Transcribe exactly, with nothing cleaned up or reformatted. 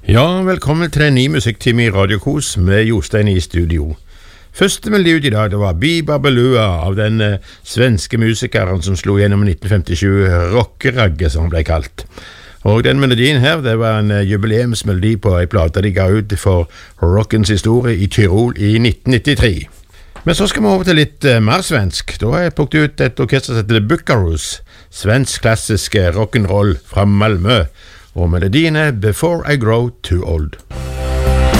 Ja, velkommen til en ny musikktime i Radio Kos med Jostein i studio. Første melodi ut i dag, det var Biba Belua av den eh, svenske musikeren som slo gjennom nitten femtisju, Rockeragge som han ble kalt. Og den melodien her, det var en eh, jubileumsmelodi på en plate de ga ut for rockens historie i Tyrol i nitten nittitre. Men så skal vi over til litt eh, mer svensk. Da har jeg plukket ut et orkester som heter The Buckaroos, svensk klassisk rock'n'roll fra Malmö. Og melodien er Before I Grow Too Old.